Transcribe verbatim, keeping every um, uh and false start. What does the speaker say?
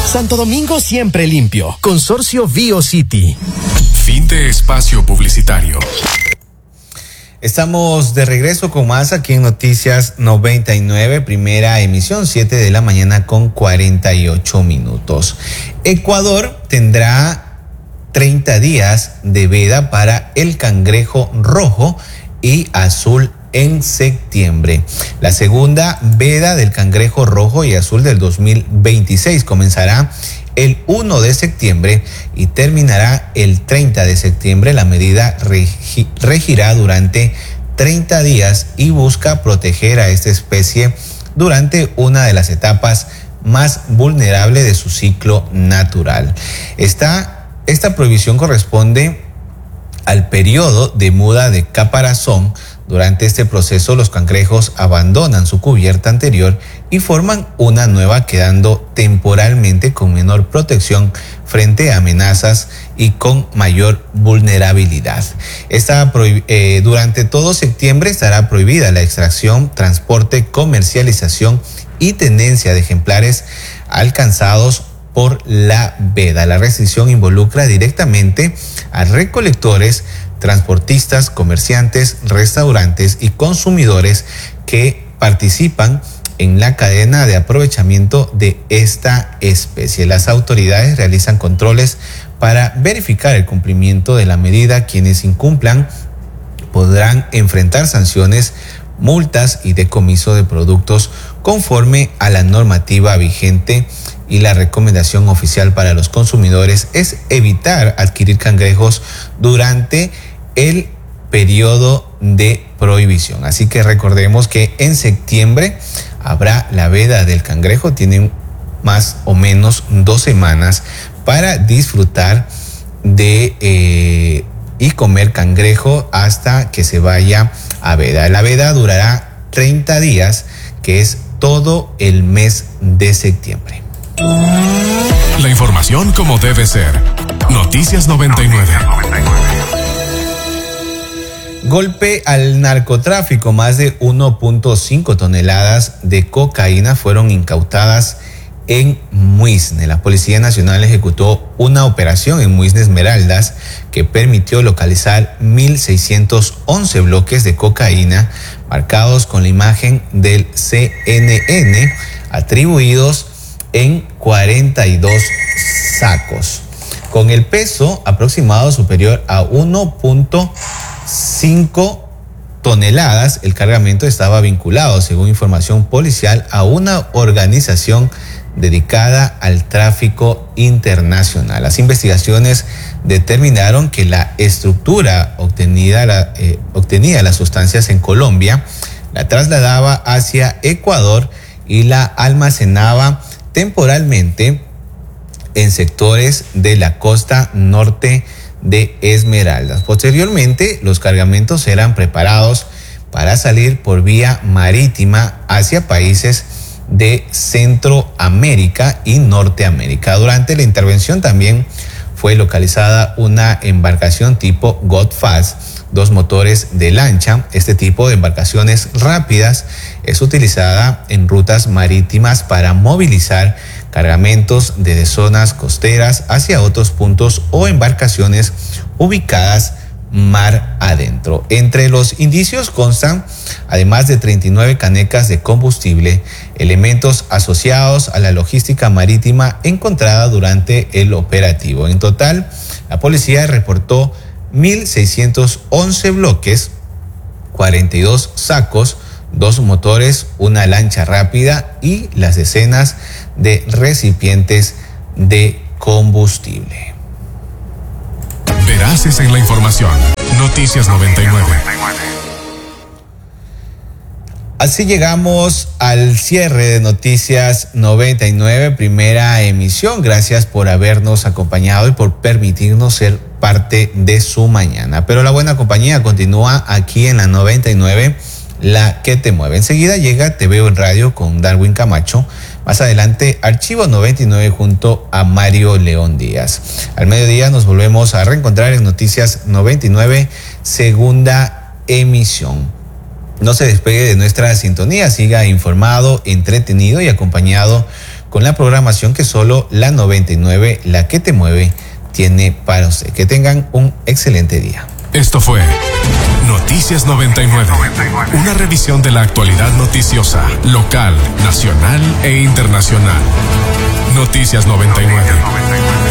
Santo Domingo siempre limpio. Consorcio BioCity. Fin de espacio publicitario. Estamos de regreso con más aquí en Noticias noventa y nueve, primera emisión, siete de la mañana con cuarenta y ocho minutos. Ecuador tendrá treinta días de veda para el cangrejo rojo y azul en septiembre. La segunda veda del cangrejo rojo y azul del dos mil veintiséis comenzará el primero de septiembre y terminará el treinta de septiembre. La medida regi- regirá durante treinta días y busca proteger a esta especie durante una de las etapas más vulnerables de su ciclo natural. Esta, esta prohibición corresponde al periodo de muda de caparazón. Durante este proceso, los cangrejos abandonan su cubierta anterior y forman una nueva, quedando temporalmente con menor protección frente a amenazas y con mayor vulnerabilidad. Esta, eh, durante todo septiembre estará prohibida la extracción, transporte, comercialización y tenencia de ejemplares alcanzados por la veda. La restricción involucra directamente a recolectores, transportistas, comerciantes, restaurantes y consumidores que participan en la cadena de aprovechamiento de esta especie. Las autoridades realizan controles para verificar el cumplimiento de la medida. Quienes incumplan podrán enfrentar sanciones, multas y decomiso de productos conforme a la normativa vigente. Y la recomendación oficial para los consumidores es evitar adquirir cangrejos durante el periodo de prohibición. Así que recordemos que en septiembre habrá la veda del cangrejo. Tienen más o menos dos semanas para disfrutar de eh, y comer cangrejo hasta que se vaya a veda. La veda durará treinta días, que es todo el mes de septiembre. La información como debe ser. Noticias noventa y nueve. Golpe al narcotráfico. Más de uno punto cinco toneladas de cocaína fueron incautadas en Muisne. La Policía Nacional ejecutó una operación en Muisne Esmeraldas que permitió localizar mil seiscientos once bloques de cocaína marcados con la imagen del C N N, atribuidos en cuarenta y dos sacos. Con el peso aproximado superior a uno punto cinco toneladas, el cargamento estaba vinculado, según información policial, a una organización dedicada al tráfico internacional. Las investigaciones determinaron que la estructura obtenida, la, eh, obtenía las sustancias en Colombia, la trasladaba hacia Ecuador y la almacenaba temporalmente en sectores de la costa norte de Esmeraldas. Posteriormente, los cargamentos eran preparados para salir por vía marítima hacia países de Centroamérica y Norteamérica. Durante la intervención también fue localizada una embarcación tipo Godfast, dos motores de lancha. Este tipo de embarcaciones rápidas es utilizada en rutas marítimas para movilizar cargamentos desde zonas costeras hacia otros puntos o embarcaciones ubicadas mar adentro. Entre los indicios constan, además de treinta y nueve canecas de combustible, elementos asociados a la logística marítima encontrada durante el operativo. En total, la policía reportó mil seiscientos once bloques, cuarenta y dos sacos, dos motores, una lancha rápida y las decenas de recipientes de combustible. Veraces en la información. Noticias noventa y nueve. Así llegamos al cierre de Noticias noventa y nueve, primera emisión. Gracias por habernos acompañado y por permitirnos ser parte de su mañana. Pero la buena compañía continúa aquí en la noventa y nueve, la que te mueve. Enseguida llega Te Veo en Radio con Darwin Camacho. Más adelante, Archivo noventa y nueve junto a Mario León Díaz. Al mediodía nos volvemos a reencontrar en Noticias noventa y nueve, segunda emisión. No se despegue de nuestra sintonía, siga informado, entretenido y acompañado con la programación que solo la noventa y nueve, la que te mueve, tiene para usted. Que tengan un excelente día. Esto fue Noticias noventa y nueve, una revisión de la actualidad noticiosa, local, nacional e internacional. Noticias noventa y nueve.